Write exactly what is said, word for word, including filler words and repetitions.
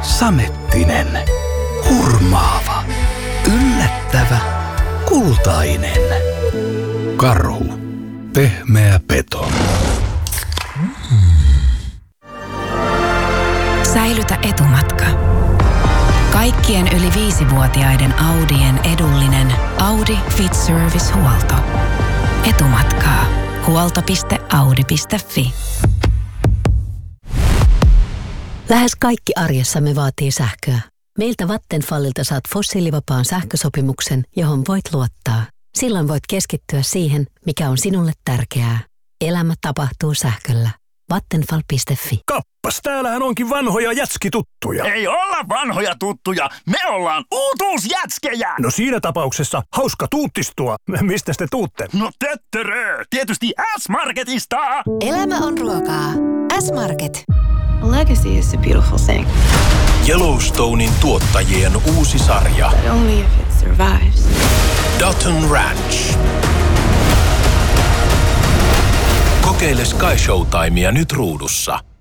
samettinen, hurmaava, yllättävä, kultainen. Karhu, pehmeä peto. Säilytä etumatka. Kaikkien yli viisivuotiaiden Audien edullinen Audi Fit Service-huolto. Etumatkaa. huolto piste audi piste fi. Lähes kaikki arjessamme vaatii sähköä. Meiltä Vattenfallilta saat fossiilivapaan sähkösopimuksen, johon voit luottaa. Silloin voit keskittyä siihen, mikä on sinulle tärkeää. Elämä tapahtuu sähköllä. Vattenfall piste fi. Kappas, täällähän onkin vanhoja jätskituttuja. Ei olla vanhoja tuttuja, me ollaan uutuusjätskejä! No siinä tapauksessa hauska tuuttistua. Mistä te tuutte? No töttörö, tietysti S-Marketista! Elämä on ruokaa. S-Market. A legacy is a beautiful thing. Yellowstonein tuottajien uusi sarja. But only if it survives. Dutton Ranch. Kokeile Sky Showtimea nyt ruudussa.